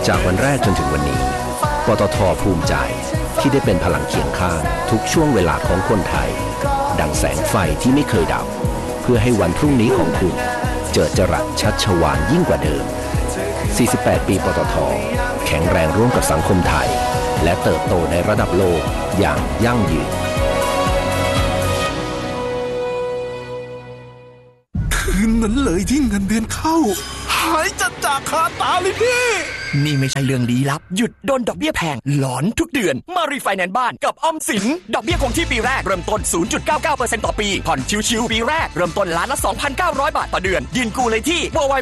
จากวันแรกจนถึงวันนี้ปตท.ภูมิใจที่ได้เป็นพลังเคียงข้างทุกช่วงเวลาของคนไทยดังแสงไฟที่ไม่เคยดับเพื่อให้วันพรุ่งนี้ของคุณเจิดจรัสชัชวาลยิ่งกว่าเดิม48 ปีปตท.แข็งแรงร่วมกับสังคมไทยและเติบโตในระดับโลกอย่างยั่งยืนคืนนั้นเลยที่เงินเดือนเข้าหายจัดจากคาตาเลยพี่นี่ไม่ใช่เรื่องลี้ลับหยุดโดนดอกเบี้ยแพงหลอนทุกเดือนมารีไฟแนนซ์บ้านกับออมสินดอกเบี้ยคงที่ปีแรกเริ่มต้น 0.99% ต่อปีผ่อนชิวๆปีแรกเริ่มต้นล้านละ 2,900 บาทต่อเดือนยืนกู้เลยที่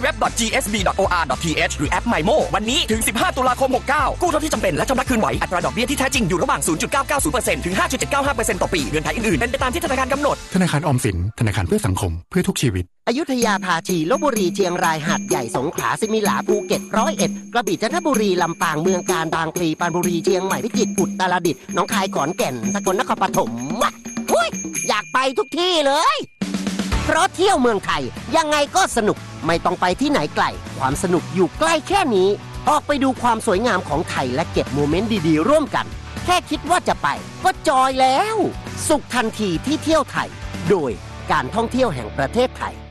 www.gsb.or.th หรือแอป MyMo วันนี้ถึง15ตุลาคม69กู้เท่าที่จำเป็นและชำระคืนไหวอัตราดอกเบี้ยที่แท้จริงอยู่ระหว่าง 0.990% ถึง 5.795% ต่อปีเงื่อนไขอื่นๆเป็นไปตามที่ธนาคารกำหนดธนาคารออมสินธนาคารเพื่อสังคมเพื่อทุกชีวิตอยุธยาภาชีลพบุรีเชียงรายหาดใหญ่สงขลาสิมิหลาภูเก็ต101กระบี่จันทบุรีลำปางเมืองกาญบางพลีปรานบุรีเชียงใหม่พิจิตรอุตรดิตถ์หนองคายขอนแก่นสกลนครปฐมอยากไปทุกที่เลยเพราะเที่ยวเมืองไทยยังไงก็สนุกไม่ต้องไปที่ไหนไกลความสนุกอยู่ใกล้แค่นี้ออกไปดูความสวยงามของไทยและเก็บโมเมนต์ดีๆร่วมกันแค่คิดว่าจะไปก็จอยแล้วสุขทันทีที่เที่ยวไทยโดยการท่องเที่ยวแห่งประเทศไทย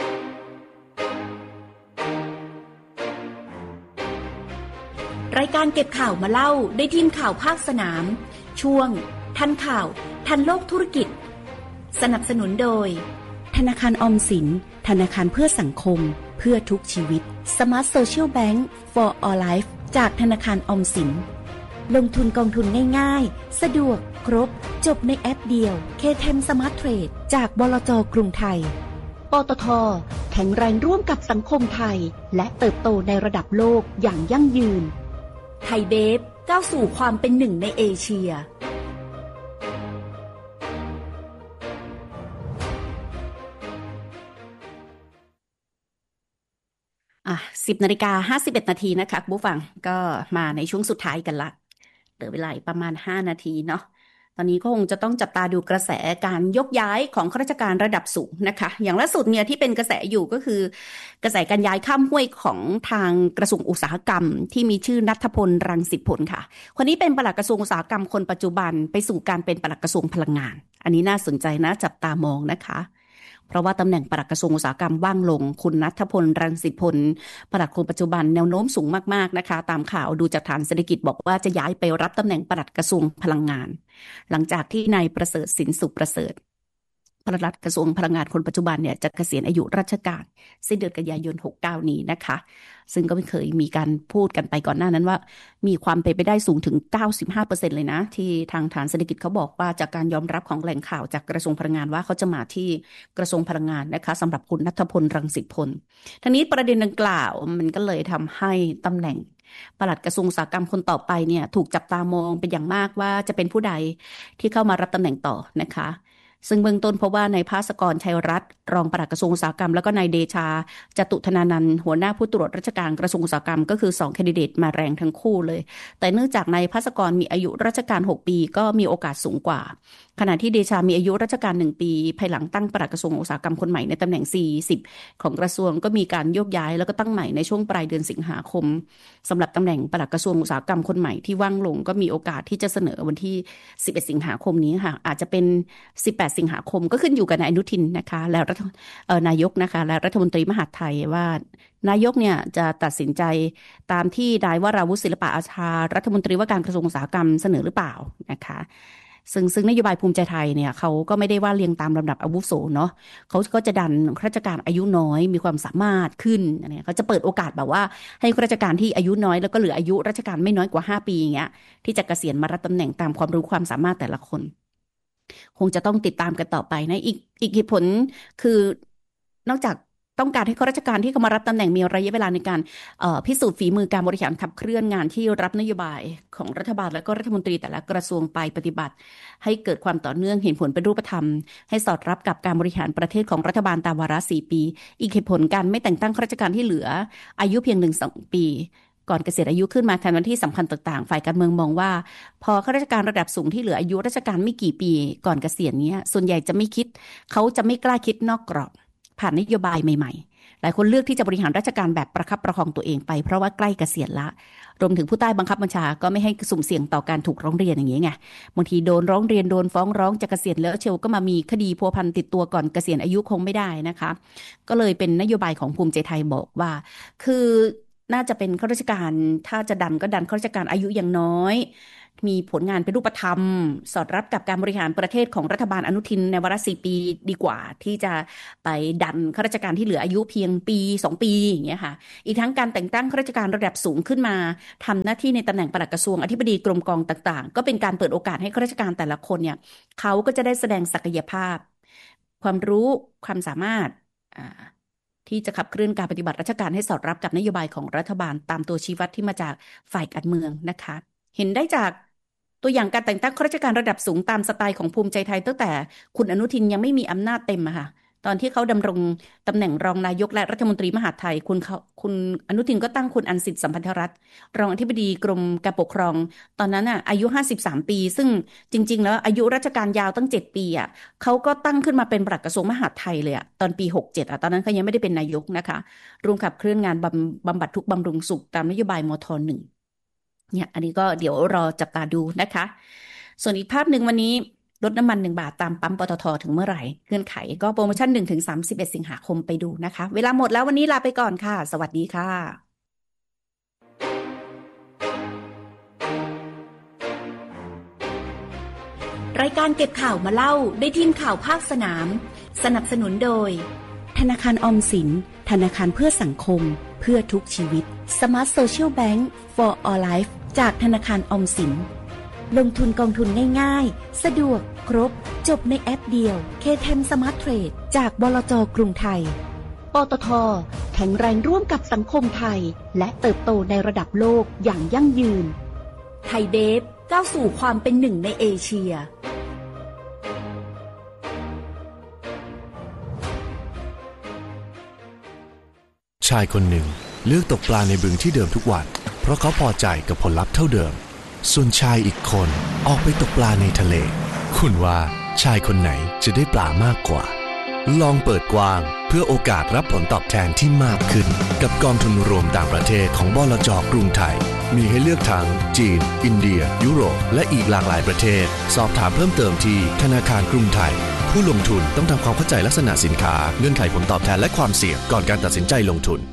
รายการเก็บข่าวมาเล่าได้ทีมข่าวภาคสนามช่วงทันข่าวทันโลกธุรกิจสนับสนุนโดยธนาคารออมสินธนาคารเพื่อสังคมเพื่อทุกชีวิต Smart Social Bank for All Life จากธนาคารออมสินลงทุนกองทุนง่ายๆสะดวกครบจบในแอปเดียว KTM Smart Trade จากบลจ.กรุงไทยปตท.แข็งแรงร่วมกับสังคมไทยและเติบโตในระดับโลกอย่างยั่งยืนไทยเบฟก้าวสู่ความเป็นหนึ่งในเอเชีย 10:51 นาทีนะคะคุณผู้ฟังก็มาในช่วงสุดท้ายกันละเหลือเวลาประมาณ5นาทีเนาะตอนนี้ก็คงจะต้องจับตาดูกระแสการยกย้ายของข้าราชการระดับสูงนะคะอย่างล่าสุดเนี่ยที่เป็นกระแสอยู่ก็คือกระแสการย้ายข้ามห้วยของทางกระทรวงอุตสาหกรรมที่มีชื่อณัฐพลรังสิพลค่ะคนนี้เป็นปลัดกระทรวงอุตสาหกรรมคนปัจจุบันไปสู่การเป็นปลัดกระทรวงพลังงานอันนี้น่าสนใจนะจับตามองนะคะเพราะว่าตำแหน่งปลัดกระทรวงอุตสาหกรรมว่างลงคุณณัฐพลรังสิพลปลัดคนปัจจุบันแนวโน้มสูงมากๆนะคะตามข่าวดูจากฐานเศรษฐกิจบอกว่าจะย้ายไปรับตำแหน่งปลัดกระทรวงพลังงานหลังจากที่นายประเสริฐสินสุขประเสริฐปลัดกระทรวงพลังงานคนปัจจุบันเนี่ยจะเกษียณอายุราชการสิ้นเดือนกันยายน69นี้นะคะซึ่งก็ไม่เคยมีการพูดกันไปก่อนหน้านั้นว่ามีความเป็นไปได้สูงถึง 95% เลยนะที่ทางฐานเศรษฐกิจเขาบอกว่าจากการยอมรับของแหล่งข่าวจากกระทรวงพลังงานว่าเขาจะมาที่กระทรวงพลังงานนะคะสำหรับคุณณัฐพลรังสิพลทั้งนี้ประเด็นดังกล่าวมันก็เลยทำให้ตำแหน่งปลัดกระทรวงอุตสาหกรรมคนต่อไปเนี่ยถูกจับตามองเป็นอย่างมากว่าจะเป็นผู้ใดที่เข้ามารับตำแหน่งต่อนะคะซึ่งเบื้องต้นเพราะว่านายภาสกรชัยรัตน์รองปลัดกระทรวงอุตสาหกรรมแล้วก็นายเดชาจตุธนานันท์หัวหน้าผู้ตรวจราชการกระทรวงอุตสาหกรรมก็คือ2แคนดิเดตมาแรงทั้งคู่เลยแต่เนื่องจากนายภาสกรมีอายุราชการ6ปีก็มีโอกาสสูงกว่าขณะที่เดชามีอายุราชการ1ปีภายหลังตั้งปลัดกระทรวงอุตสาหกรรมคนใหม่ในตำแหน่ง40ของกระทรวงก็มีการโยกย้ายแล้วก็ตั้งใหม่ในช่วงปลายเดือนสิงหาคมสำหรับตำแหน่งปลัดกระทรวงอุตสาหกรรมคนใหม่ที่ว่างลงก็มีโอกาสที่จะเสนอวันที่11สิงหาคมนี้ค่ะอาจจะเป็น18สิงหาคมก็ขึ้นอยู่กับนายอนุทินนะคะแล้วนายกนะคะและรัฐมนตรีมหาดไทยว่านายกเนี่ยจะตัดสินใจตามที่นายวราวุฒิศิลปะอาชารัฐมนตรีว่าการกระทรวงอุตสาหกรรมเสนอหรือเปล่านะคะซึ่งนโยบายภูมิใจไทยเนี่ยเขาก็ไม่ได้ว่าเรียงตามลำดับอาวุโสเนาะเขาก็จะดันข้าราชการอายุน้อยมีความสามารถขึ้นเนี่ยเขาจะเปิดโอกาสแบบว่าให้ข้าราชการที่อายุน้อยแล้วก็เหลืออายุราชการไม่น้อยกว่า5ปีอย่างเงี้ยที่จะเกษียณมารับตำแหน่งตามความรู้ความสามารถแต่ละคนคงจะต้องติดตามกันต่อไปนะอีกเหตุผลคือนอกจากต้องการให้ข้าราชการที่เข้ามารับตำแหน่งมีระยะเวลาในการพิสูจน์ฝีมือการบริหารขับเคลื่อนงานที่รับนโยบายของรัฐบาลและก็รัฐมนตรีแต่ละกระทรวงไปปฏิบัติให้เกิดความต่อเนื่องเห็นผลเป็นรูปธรรมให้สอดรับกับการบริหารประเทศของรัฐบาลตามวาระ4ปีอีกเหตุผลการไม่แต่งตั้งข้าราชการที่เหลืออายุเพียง 1-2 ปีก่อนเกษียณอายุขึ้นมาแทนวันที่สำคัญต่างๆฝ่ายการเมืองมองว่าพอข้าราชการระดับสูงที่เหลืออายุราชการไม่กี่ปีก่อนเกษียณเนี้ยส่วนใหญ่จะไม่คิดเขาจะไม่กล้าคิดนอกกรอบผ่านนโยบายใหม่ๆหลายคนเลือกที่จะบริหารราชการแบบประคับประคองตัวเองไปเพราะว่าใกล้เกษียณละรวมถึงผู้ใต้บังคับบัญชาก็ไม่ให้สุ่มเสี่ยงต่อการถูกร้องเรียนอย่างนี้ไงบางทีโดนร้องเรียนโดนฟ้องร้องจะเกษียณแล้วเชียวก็มามีคดีพัวพันติดตัวก่อนเกษียณอายุคงไม่ได้นะคะก็เลยเป็นนโยบายของภูมิใจไทยบอกว่าคือน่าจะเป็นข้าราชการถ้าจะดันก็ดันข้าราชการอายุอย่างน้อยมีผลงานเป็นรูปธรรมสอดรับกับการบริหารประเทศของรัฐบาลอนุทินในวาระ4 ปีดีกว่าที่จะไปดันข้าราชการที่เหลืออายุเพียงปี2 ปีอย่างเงี้ยค่ะอีกทั้งการแต่งตั้งข้าราชการระดับสูงขึ้นมาทำหน้าที่ในตำแหน่งปลัดกระทรวงอธิบดีกรมกองต่างๆก็เป็นการเปิดโอกาสให้ข้าราชการแต่ละคนเนี่ยเขาก็จะได้แสดงศักยภาพความรู้ความสามารถที่จะขับเคลื่อนการปฏิบัติราชการให้สอดรับกับนโยบายของรัฐบาลตามตัวชี้วัดที่มาจากฝ่ายการเมืองนะคะเห็นได้จากตัวอย่างการแต่งตั้งข้าราชการระดับสูงตามสไตล์ของภูมิใจไทยตั้งแต่คุณอนุทินยังไม่มีอำนาจเต็มอะค่ะตอนที่เขาดำรงตำแหน่งรองนายกและรัฐมนตรีมหาดไทยคุณอนุทินก็ตั้งคุณอันสิทธิ์สัมพันธรัตน์รองอธิบดีกรมการปกครองตอนนั้นอายุ53 ปีซึ่งจริงๆแล้วอายุราชการยาวตั้ง7 ปีเขาก็ตั้งขึ้นมาเป็นปลัดกระทรวงมหาดไทยเลยตอนปี67ตอนนั้นเขายังไม่ได้เป็นนายกนะคะรวมขับเคลื่อนงานบำบัดทุกข์บำรุงสุขตามนโยบายมท.1เนี่ยอันนี้ก็เดี๋ยวรอจับตาดูนะคะส่วนอีกภาพหนึ่งวันนี้ลดน้ำมัน1 บาทตามปั๊มปตท.ถึงเมื่อไหร่เงื่อนไขก็โปรโมชั่น 1-31 สิงหาคมไปดูนะคะเวลาหมดแล้ววันนี้ลาไปก่อนค่ะสวัสดีค่ะรายการเก็บข่าวมาเล่าได้ทีมข่าวภาคสนามสนับสนุนโดยธนาคารออมสินธนาคารเพื่อสังคมเพื่อทุกชีวิต Smart Social Bank for All Life จากธนาคารออมสินลงทุนกองทุนง่ายๆสะดวกครบจบในแอปเดียว KTM Smart Trade จากบลจ.กรุงไทยปตท.แข็งแรงร่วมกับสังคมไทยและเติบโตในระดับโลกอย่างยั่งยืนไทยเบฟก้าวสู่ความเป็นหนึ่งในเอเชียชายคนหนึ่งเลือกตกปลาในบึงที่เดิมทุกวันเพราะเขาพอใจกับผลลัพธ์เท่าเดิมส่วนชายอีกคนออกไปตกปลาในทะเลคุณว่าชายคนไหนจะได้ปลามากกว่าลองเปิดกว้างเพื่อโอกาสรับผลตอบแทนที่มากขึ้นกับกองทุนรวมต่างประเทศของบลจ.กรุงไทยมีให้เลือกทั้งจีนอินเดียยุโรปและอีกหลากหลายประเทศสอบถามเพิ่มเติมที่ธนาคารกรุงไทยผู้ลงทุนต้องทำความเข้าใจลักษณะสินค้าเงื่อนไขผลตอบแทนและความเสี่ยงก่อนการตัดสินใจลงทุน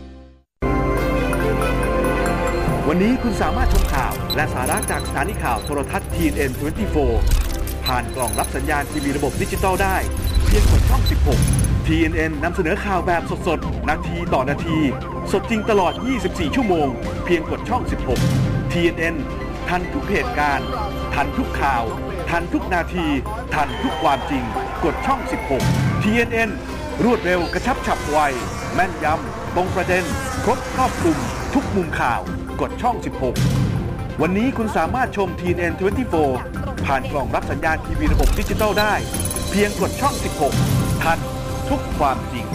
วันนี้คุณสามารถชมข่าวและสาระจากสถานีข่าวโทรทัศน์ TNN 24ผ่านกล่องรับสัญญาณทีวีระบบดิจิตอลได้เพียงกดช่อง16 TNN นำเสนอข่าวแบบสดๆนาทีต่อนาทีสดจริงตลอด24 ชั่วโมงเพียงกดช่อง16 TNN ทันทุกเหตุการณ์ทันทุกข่าวทันทุกนาทีทันทุกความจริงกดช่อง16 TNN รวดเร็วกระชับฉับไวแม่นยำตรงประเด็นครบครอบคลุมทุกมุมข่าวกดช่อง16วันนี้คุณสามารถชม TNN 24ผ่านกล่องรับสัญญาณทีวีระบบดิจิตอลได้เพียงกดช่อง16ทันทุกความจริง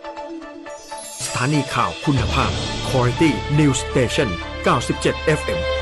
สถานีข่าวคุณภาพ Quality News Station 97 FM